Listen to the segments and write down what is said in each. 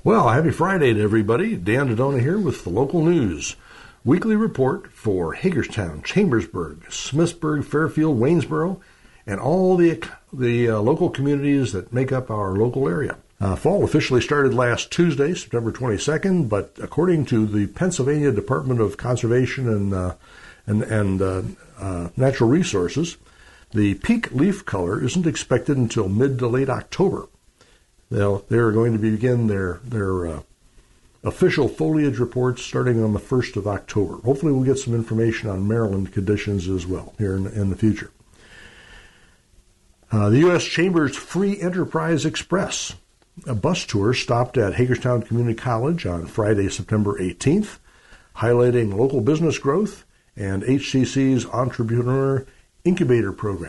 Well, happy Friday to everybody. Dan Dodona here with the local news. Weekly report for Hagerstown, Chambersburg, Smithsburg, Fairfield, Waynesboro, and all the local communities that make up our local area. Fall officially started last Tuesday, September 22nd, but according to the Pennsylvania Department of Conservation and Natural Resources, the peak leaf color isn't expected until mid to late October. They're going to begin their official foliage reports starting on the 1st of October. Hopefully we'll get some information on Maryland conditions as well here in the future. The U.S. Chamber's Free Enterprise Express, a bus tour, stopped at Hagerstown Community College on Friday, September 18th, highlighting local business growth and HCC's Entrepreneur Incubator Program.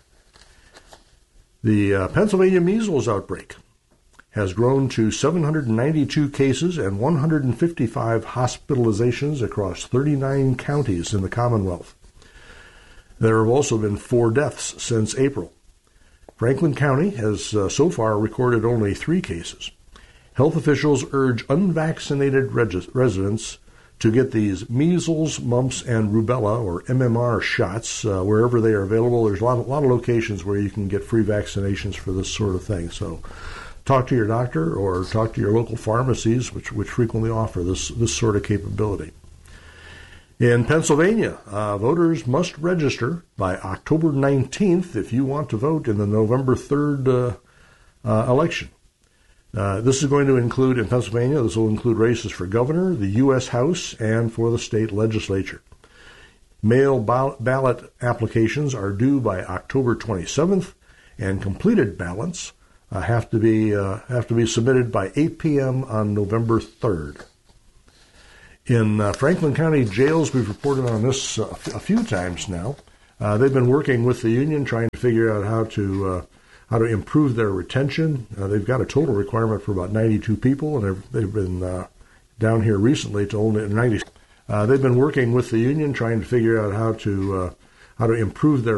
The Pennsylvania measles outbreak has grown to 792 cases and 155 hospitalizations across 39 counties in the Commonwealth. There have also been 4 deaths since April. Franklin County has so far recorded only 3 cases. Health officials urge unvaccinated residents to get these measles, mumps, and rubella, or MMR, shots wherever they are available. There's a lot of locations where you can get free vaccinations for this sort of thing. So talk to your doctor or talk to your local pharmacies, which frequently offer this sort of capability. In Pennsylvania, voters must register by October 19th if you want to vote in the November 3rd election. This is going to include, in Pennsylvania, this will include races for governor, the U.S. House, and for the state legislature. Mail ballot applications are due by October 27th, and completed ballots have to be submitted by 8 p.m. on November 3rd. In Franklin County jails, we've reported on this a few times now. They've been working with the union trying to figure out how to improve their retention. They've got a total requirement for about 92 people, and they've been down here recently to only 90. They've been working with the union trying to figure out how to improve their